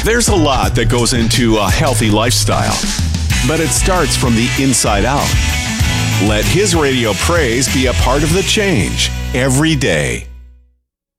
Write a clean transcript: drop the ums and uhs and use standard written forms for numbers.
There's a lot that goes into a healthy lifestyle, but it starts from the inside out. Let His Radio Praise be a part of the change every day.